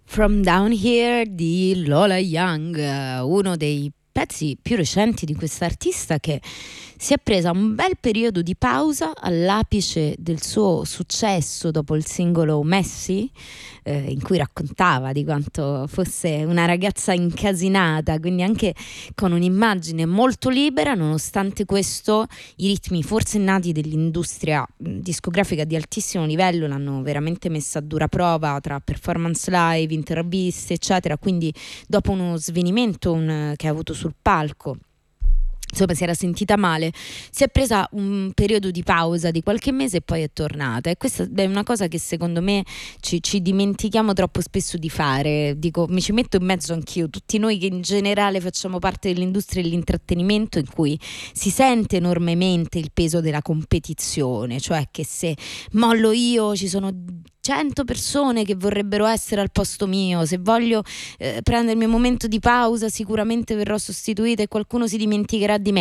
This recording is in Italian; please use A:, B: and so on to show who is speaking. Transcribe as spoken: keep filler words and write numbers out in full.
A: From Down Here di Lola Young, uno dei pezzi più recenti di questa artista che si è presa un bel periodo di pausa all'apice del suo successo dopo il singolo Messi, eh, in cui raccontava di quanto fosse una ragazza incasinata, quindi anche con un'immagine molto libera. Nonostante questo, i ritmi forsennati dell'industria discografica di altissimo livello l'hanno veramente messa a dura prova tra performance live, interviste eccetera, quindi dopo uno svenimento un, che ha avuto sul palco, insomma si era sentita male, si è presa un periodo di pausa di qualche mese e poi è tornata, e questa è una cosa che secondo me ci, ci dimentichiamo troppo spesso di fare. Dico, mi ci metto in mezzo anch'io, tutti noi che in generale facciamo parte dell'industria dell'intrattenimento, in cui si sente enormemente il peso della competizione, cioè che se mollo io ci sono cento persone che vorrebbero essere al posto mio, se voglio eh, prendermi un momento di pausa sicuramente verrò sostituita e qualcuno si dimenticherà di me.